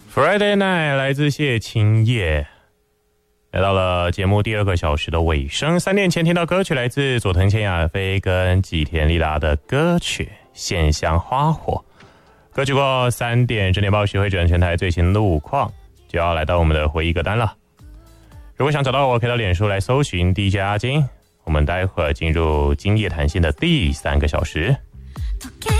Friday Night 来自谢清叶，来到了节目第2个小时的尾声。3点前听到歌曲来自佐藤千雅菲跟吉田莉拉的歌曲《线香花火》。歌曲过3点，整点报时会转全台最新路况，就要来到我们的回忆歌单了。如果想找到我，可以到脸书来搜寻 DJ 阿金。我们待会儿进入今夜谈心的第3个小时。